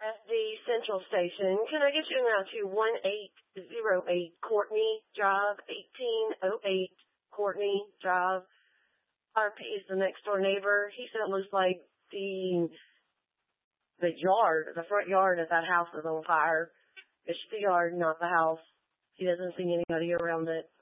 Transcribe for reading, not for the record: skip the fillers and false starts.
at the Central Station. Can I get you now to 1808 Courtney Drive, 1808 Courtney Drive? RP is the next door neighbor. He said it looks like the front yard of that house is on fire. It's the yard, not the house. He doesn't see anybody around it.